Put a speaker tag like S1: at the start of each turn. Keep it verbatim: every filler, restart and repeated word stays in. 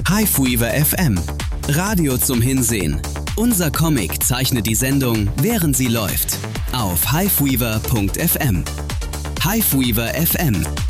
S1: Hiveweaver F M. Radio zum Hinsehen. Unser Comic zeichnet die Sendung, während sie läuft. Auf hiveweaver punkt f m. Hiveweaver F M.